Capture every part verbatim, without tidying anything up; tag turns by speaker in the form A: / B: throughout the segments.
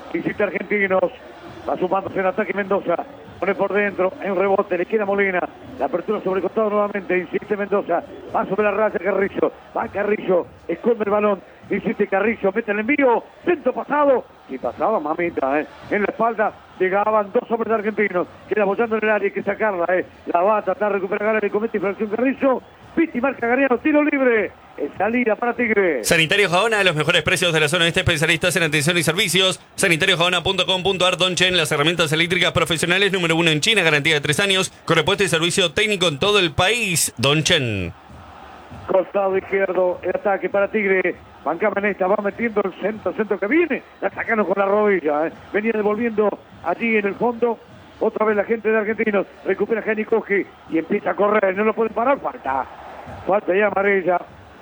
A: Insiste Argentinos. Va sumándose en ataque Mendoza. Pone por dentro, en rebote, le queda Molina. La apertura sobre el costado nuevamente, insiste Mendoza. Va sobre la raya Carrillo. Va Carrillo, esconde el balón. Insiste Carrillo, mete el envío. Centro pasado. Y pasaba, mamita, ¿eh? En la espalda llegaban dos hombres argentinos. Queda apoyando en el área, hay que sacarla, ¿eh? La va a tratar de recuperar y comete infracción Carrillo. Piti marca Gariano, tiro libre. Es salida para Tigre.
B: Sanitario Jaona, los mejores precios de la zona este, especialistas en atención y servicios. sanitario jaona punto com punto ar. Donchen, las herramientas eléctricas profesionales número uno en China, garantía de tres años, con repuesto y servicio técnico en todo el país. Donchen.
A: Costado izquierdo, el ataque para Tigre. Bancamanesta va metiendo el centro, centro que viene. La sacaron con la rodilla, ¿eh? Venía devolviendo allí en el fondo. Otra vez la gente de Argentinos. Recupera Jenny Coge y empieza a correr. No lo pueden parar. Falta. Falta ya amarilla.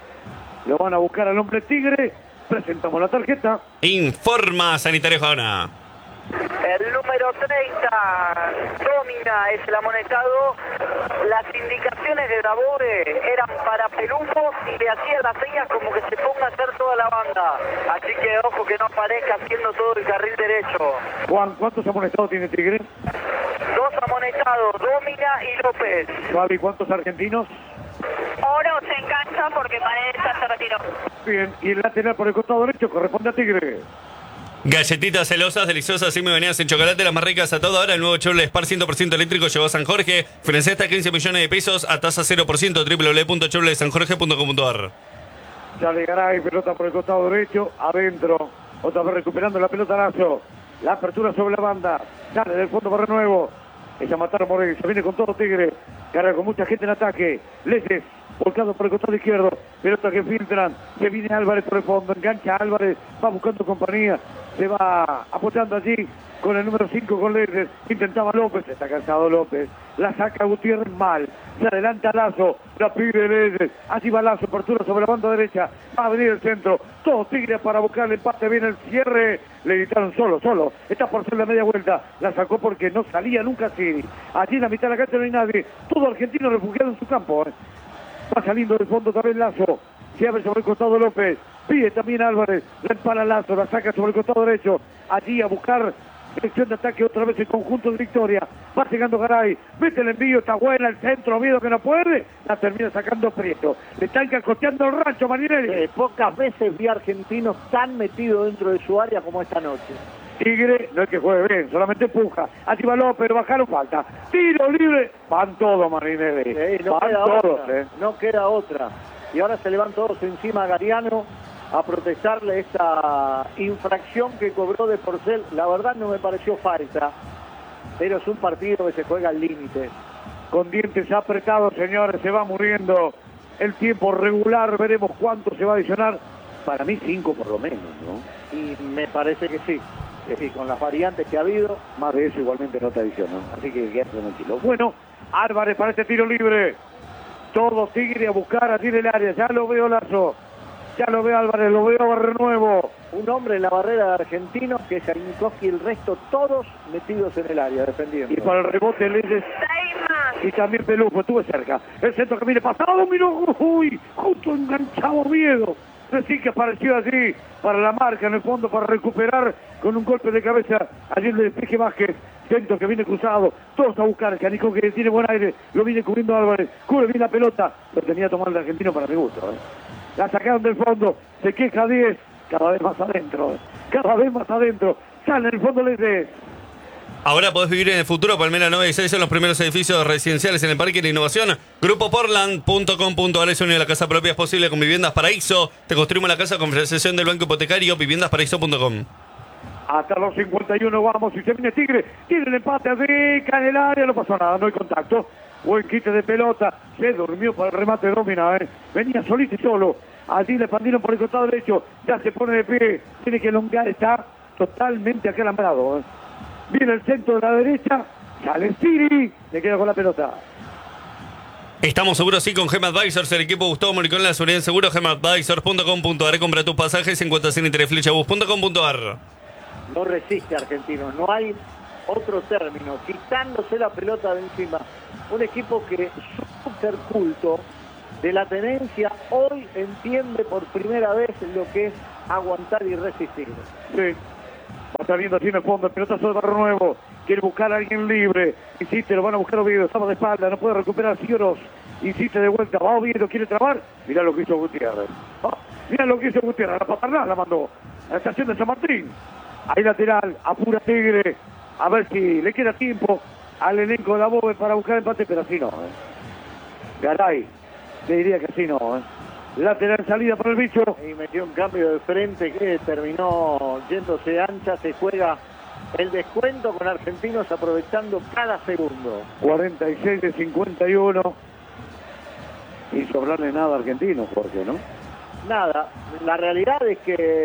A: Lo van a buscar al hombre Tigre. Presentamos la tarjeta.
B: Informa Sanitario Jaona.
C: El número treinta, Domina, es el amonestado. Las indicaciones de Dabove eran para Pelufo y le hacía las señas como que se ponga a hacer toda la banda. Así que ojo que no aparezca haciendo todo el carril derecho.
A: Juan, ¿cuántos amonestados tiene Tigre?
C: Dos amonestados, Domina y López.
A: Fabi, ¿cuántos argentinos?
D: Oro se engancha porque Paredes ya se retiró.
A: Bien, y el lateral por el costado derecho corresponde a Tigre.
B: Galletitas celosas, deliciosas y muy bañadas en chocolate, las más ricas a toda hora. El nuevo Chevrolet Spar cien por ciento eléctrico llegó a San Jorge. Financia hasta quince millones de pesos a tasa cero por ciento. doble u doble u doble u punto chevrolet san jorge punto com punto ar.
A: Ya le Garay, pelota por el costado derecho, adentro. Otra vez recuperando la pelota Lazo. La apertura sobre la banda. Sale del fondo para Renuevo. Ella mataron Morel. Se viene con todo Tigre. Carga con mucha gente en ataque. Leses. Volcado por el costado izquierdo. Pelota que filtran. Se viene Álvarez por el fondo. Engancha Álvarez. Va buscando compañía. Se va apoyando allí con el número cinco con Leses. Intentaba López. Está cansado López. La saca Gutiérrez mal. Se adelanta Lazo. La pide Leses. Allí va Lazo. Apertura sobre la banda derecha. Va a venir el centro. Todo Tigre para buscar el empate. Viene el cierre. Le gritaron solo, solo. Está por ser la media vuelta. La sacó porque no salía nunca así. Allí en la mitad de la cancha no hay nadie. Todo argentino refugiado en su campo. ¿eh? Va saliendo del fondo también Lazo. Se abre sobre el costado López. Pide también Álvarez. La empala Lazo. La saca sobre el costado derecho. Allí a buscar dirección de ataque otra vez el conjunto de Victoria. Va llegando Garay. Mete el envío. Está buena el centro. Miedo que no puede. La termina sacando Prieto. Le están cacoteando el rancho Marinelli.
E: Eh, pocas veces vi argentinos tan metidos dentro de su área como esta noche.
A: Tigre no es que juegue bien, solamente empuja. Allí va López, bajaron falta. Tiro libre. Van todos, Marinelli.
E: Sí, no
A: Van
E: queda
A: todos,
E: otra,
A: eh.
E: no queda otra. Y ahora se le van todos encima a Gariano a protestarle esta infracción que cobró de Porcel. La verdad no me pareció falta, pero es un partido que se juega al límite.
A: Con dientes apretados, señores, se va muriendo el tiempo regular. Veremos cuánto se va a adicionar. Para mí cinco por lo menos, ¿no?
E: Y me parece que sí. Sí, con las variantes que ha habido,
A: más de eso igualmente no te adicionan. Así que quédate tranquilo. Bueno, Álvarez para este tiro libre. Todo Tigre a buscar allí en el área. Ya lo veo Lazo. Ya lo veo Álvarez, lo veo a Renuevo.
E: Un hombre en la barrera de Argentinos, que es Jainikowski y el resto, todos metidos en el área, defendiendo.
A: Y para el rebote Leses. Y también Pelufo, estuve cerca. El centro que viene pasado, miró, uy, justo enganchado Miedo. Recién que apareció allí para la marca en el fondo para recuperar con un golpe de cabeza allí el despeje Vázquez. Centro que viene cruzado, todos a buscar. Canico que tiene buen aire, lo viene cubriendo Álvarez, cubre bien la pelota. Lo tenía tomado el argentino para mi gusto. ¿eh? La sacaron del fondo, se queja diez, cada vez más adentro, ¿eh? cada vez más adentro. Sale en el fondo Leses.
B: Ahora podés vivir en el futuro. Palmera noventa y seis son los primeros edificios residenciales en el Parque de Innovación. Grupo Portland punto com punto ar es una de la casa propia es posible con Viviendas Paraíso. Te construimos la casa con financiación del Banco Hipotecario. viviendas paraíso punto com.
A: Hasta los cincuenta y uno vamos. Y se viene Tigre. Tiene el empate así, cae en el área. No pasó nada, no hay contacto. Buen quite de pelota. Se durmió para el remate Domina. ¿eh? Venía solito y solo. Allí le expandieron por el costado derecho. Ya se pone de pie. Tiene que elongar. Está totalmente acalambrado. ¿eh? Viene el centro de la derecha, sale Siri, le queda con la pelota.
B: Estamos seguros, sí, con Gema Advisors, el equipo Gustavo Moricón, la seguridad en seguro, gema advisors punto com punto ar. Compra tus pasajes en cuentas en interés flechebus punto com punto ar.
E: No resiste Argentino, no hay otro término, quitándose la pelota de encima. Un equipo que súper culto de la tenencia, hoy entiende por primera vez lo que es aguantar y resistir.
A: Sí. Va saliendo así en el fondo, el pelotazo de Barrio Nuevo. Quiere buscar a alguien libre. Insiste, lo van a buscar Oviedo. Estaba de espalda, no puede recuperar Fioros. Insiste de vuelta, va Oviedo, quiere trabar. Mirá lo que hizo Gutiérrez. Oh, mirá lo que hizo Gutiérrez. La paternal la mandó a la estación de San Martín. Ahí lateral, apura Tigre. A ver si le queda tiempo al elenco de la Bobe para buscar empate, pero así no. ¿eh? Garay, te diría que así no. ¿eh? Lateral salida para el bicho.
E: Y metió un cambio de frente que terminó yéndose ancha. Se juega el descuento con Argentinos aprovechando cada segundo.
A: cuarenta y seis de cincuenta y uno. Y sobrarle nada a Argentinos, ¿por qué no?
E: Nada, la realidad es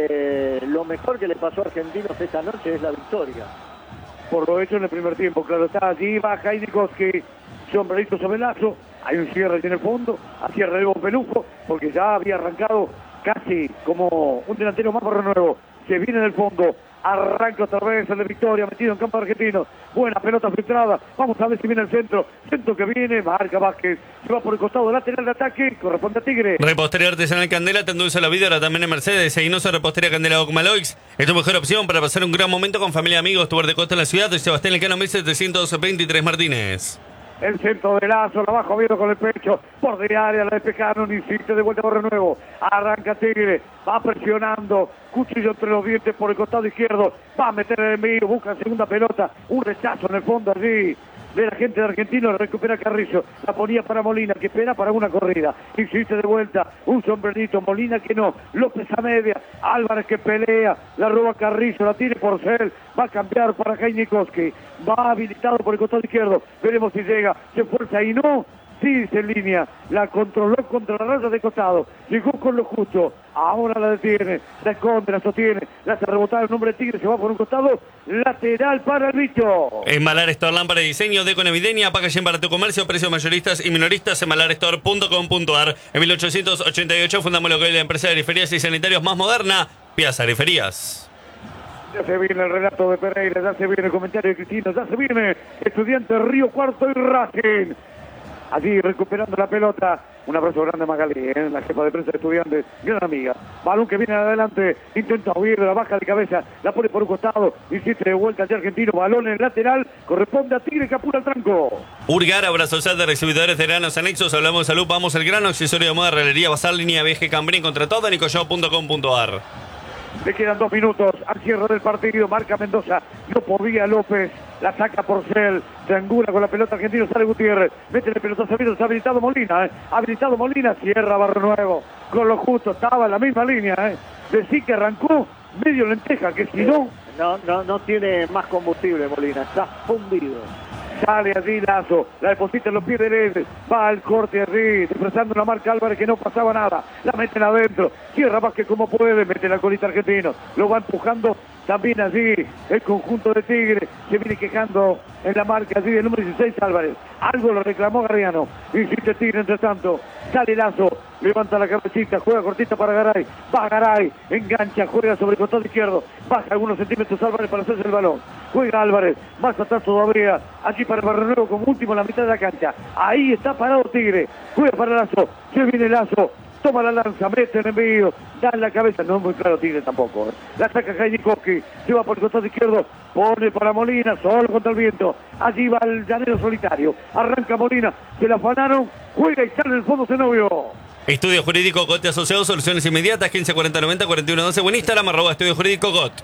E: que lo mejor que le pasó a Argentinos esta noche es la victoria.
A: Por lo hecho en el primer tiempo, claro está, allí va Jainikowski, sombrerito sobre el lazo, hay un cierre en el fondo, a cierre de Pelufo, porque ya había arrancado casi como un delantero más para Nuevo, se viene del fondo, arranca otra vez el de Victoria, metido en campo argentino, buena pelota filtrada, vamos a ver si viene el centro, centro que viene, marca Vázquez, se va por el costado lateral de ataque, corresponde a Tigre.
B: Repostería Artesanal Candela, te endulza la vida, ahora también en Mercedes, Einosa Repostería Candela Ocmaloix, es tu mejor opción para pasar un gran momento con familia y amigos, tu de costa en la ciudad, de Sebastián Elcano mil setecientos veintitrés Martínez.
A: El centro de Lazo, la baja Oviedo con el pecho, por de área, la despejaron, insiste de vuelta por Renuevo, arranca Tigre, va presionando, cuchillo entre los dientes por el costado izquierdo, va a meter el envío, busca segunda pelota, un rechazo en el fondo allí, de la gente de Argentino, recupera Carrillo, la ponía para Molina, que espera para una corrida, insiste de vuelta, un sombrerito, Molina que no, López a media, Álvarez que pelea, la roba Carrillo, la tiene Porcel, va a cambiar para Jainikowski, va habilitado por el costado izquierdo, veremos si llega, se fuerza y no, sí en línea, la controló contra la raya de costado, llegó con lo justo, ahora la detiene, la esconde, la sostiene, la hace rebotar el nombre de Tigre, se va por un costado, lateral para el bicho.
B: En Malar Store, lámpara de diseño, deco en Evidencia, packaging para tu comercio, precios mayoristas y minoristas en malar store punto com punto ar. En mil ochocientos ochenta y ocho fundamos lo que es la empresa de periferias y sanitarios más moderna, Piazza Periferias.
A: Ya se viene el relato de Pereira, ya se viene el comentario de Cristina, ya se viene Estudiante Río Cuarto y Racing. Allí recuperando la pelota. Un abrazo grande a Magalí, ¿eh? La jefa de prensa de Estudiantes, gran amiga. Balón que viene adelante, intenta huir, la baja de cabeza, la pone por un costado, insiste de vuelta al argentino, balón en el lateral, corresponde a Tigre que apura el tranco.
B: Urgar, abrazo de recibidores de granos anexos, hablamos de salud, vamos al grano, accesorio de moda, relería, bazar, línea viaje, Cambrín, contra todo, nicoshop punto com punto ar.
A: Le quedan dos minutos al cierre del partido. Marca Mendoza. No podía López. La saca Porcel. Triangula con la pelota argentino. Sale Gutiérrez. Mete el pelotazo. Se ha habilitado Molina. ¿eh? Habilitado Molina. Cierra Barrio Nuevo. Con lo justo. Estaba en la misma línea. ¿eh? Decir que arrancó medio lenteja. Que si no.
E: No, no, no tiene más combustible Molina. Está fundido.
A: Sale allí Lazo, la deposita en los pies de Led, va al corte allí, expresando una marca Álvarez que no pasaba nada, la meten adentro, cierra más que como puede, mete la colita argentino, lo va empujando también allí el conjunto de Tigre, se viene quejando en la marca allí del número dieciséis Álvarez, algo lo reclamó Garriano, insiste Tigre entre tanto, sale Lazo, levanta la cabecita, juega cortita para Garay, va Garay, engancha, juega sobre el costado izquierdo, baja algunos centímetros Álvarez para hacerse el balón, juega Álvarez, más atrás todavía, allí para Barrio Nuevo como último en la mitad de la cancha, ahí está parado Tigre, juega para Lazo, se viene Lazo, toma la lanza, mete el envío, da en la cabeza, no es muy claro Tigre tampoco, ¿eh? La saca Jainikowski, se va por el costado izquierdo, pone para Molina, solo contra el viento, allí va el llanero solitario, arranca Molina, se la afanaron, juega y sale en el fondo Zenobio.
B: Estudio Jurídico Cote Asociado, soluciones inmediatas, quince cuarenta noventa cuarenta y uno doce, buen Instagram, arroba Estudio Jurídico Cot.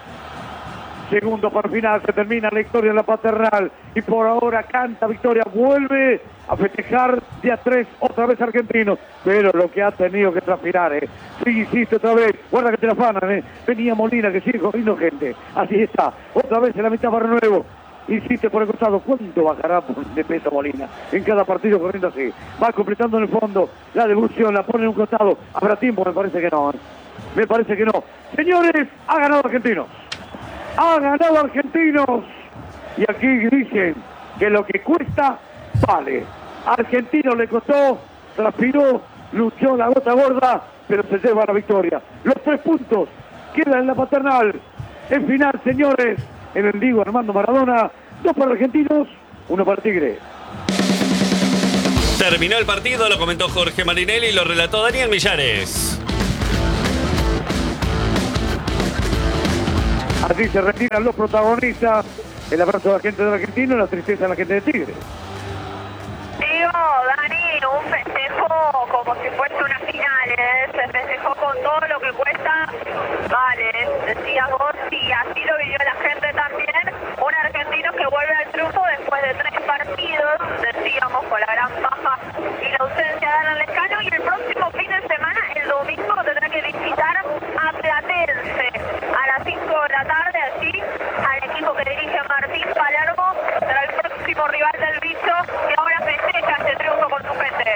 A: Segundo para final, se termina la historia en la paternal y por ahora canta Victoria, vuelve a festejar de a tres otra vez Argentinos, pero lo que ha tenido que transpirar, eh. Sí, insiste otra vez, guarda que te la afanan, eh. Venía Molina que sigue corriendo gente, así está, otra vez en la mitad Barrio Nuevo. Insiste por el costado, ¿cuánto bajará de peso Molina? En cada partido corriendo así. Va completando en el fondo la devolución, la pone en un costado. ¿Habrá tiempo? Me parece que no. ¿eh? Me parece que no. Señores, ha ganado Argentinos. Ha ganado Argentinos. Y aquí dicen que lo que cuesta, vale. Argentino le costó, transpiró, luchó la gota gorda, pero se lleva la victoria. Los tres puntos quedan en la paternal. En final, señores, en el Diego Armando Maradona, dos para Argentinos, uno para Tigre.
B: Terminó el partido, lo comentó Jorge Marinelli y lo relató Daniel Millares.
A: Allí se retiran los protagonistas. El abrazo de la gente del Argentino y la tristeza de la gente de Tigre.
D: Digo, Dani, un festejo como si fuese una final, ¿eh? Se festejó con todo lo que cuesta. Vale, decías vos, y así lo vivió la gente también. Un argentino que vuelve al triunfo después de tres partidos, decíamos, con la gran baja y la ausencia de Alan Lescano. Y el próximo fin de semana, el domingo, tendrá que visitar a Platense a las cinco de la tarde, así al equipo que dirige Martín Palermo. Será el próximo rival del bicho, que ahora festeja este triunfo con su gente.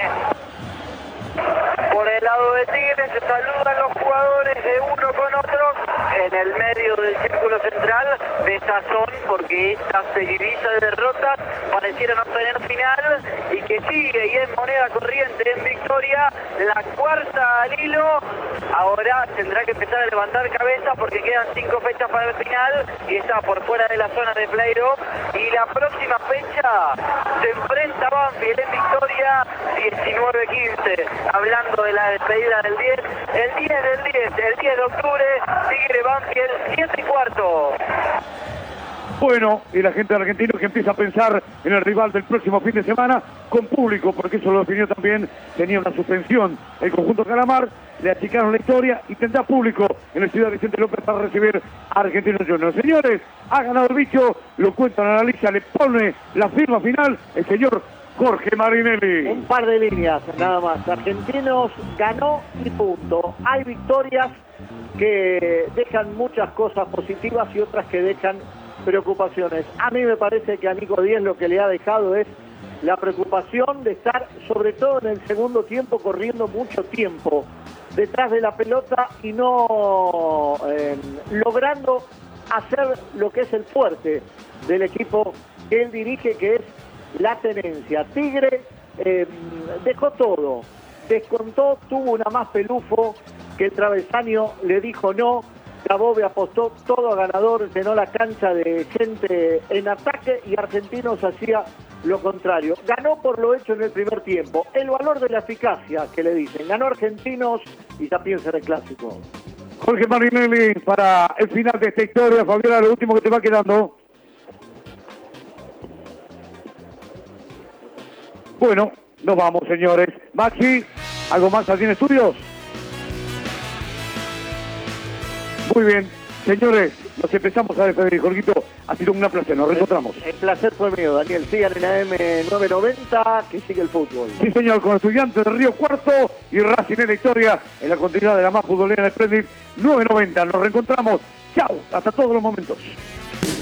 C: Por el lado de Tigre se saludan los jugadores de uno con otro en el medio del círculo central de sazón, porque esta seguidilla de derrotas parecieron no tener final y que sigue y es moneda corriente en victoria, la cuarta al hilo. Ahora tendrá que empezar a levantar cabeza porque quedan cinco fechas para el final y está por fuera de la zona de playoff. Y la próxima fecha se enfrenta a Banfield en victoria diecinueve quince. Hablando de la despedida del diez, el diez del diez, el diez de octubre, Tigre Banfield, siete y cuarto.
A: Bueno, y la gente argentina que empieza a pensar en el rival del próximo fin de semana con público, porque eso lo definió también, tenía una suspensión el conjunto Calamar, le achicaron la historia y tendrá público en el Ciudad Vicente López para recibir a Argentinos Juniors. Señores, ha ganado el bicho, lo cuentan, analiza, le pone la firma final el señor Jorge Marinelli.
E: Un par de líneas nada más. Argentinos ganó y punto. Hay victorias que dejan muchas cosas positivas y otras que dejan preocupaciones. A mí me parece que a Nico Díez lo que le ha dejado es la preocupación de estar, sobre todo en el segundo tiempo, corriendo mucho tiempo detrás de la pelota y no eh, logrando hacer lo que es el fuerte del equipo que él dirige, que es la tenencia. Tigre eh, dejó todo, descontó, tuvo una más pelufo que el travesaño le dijo no. Dabove apostó todo a ganador, llenó la cancha de gente en ataque y Argentinos hacía lo contrario. Ganó por lo hecho en el primer tiempo. El valor de la eficacia que le dicen. Ganó Argentinos y ya piensa en el clásico.
A: Jorge Marinelli, para el final de esta historia, Fabiola, lo último que te va quedando. Bueno, nos vamos, señores. Maxi, ¿algo más allí en estudios? Muy bien, señores, nos empezamos a despedir, Jorgito. Ha sido un gran placer, nos reencontramos.
E: El, el placer fue mío, Daniel. Sigan en A M novecientos noventa, que sigue el fútbol.
A: Sí, señor, con Estudiantes de Río Cuarto y Racing en la historia, en la continuidad de la más futbolera en el Splendid novecientos noventa. Nos reencontramos. Chao, hasta todos los momentos.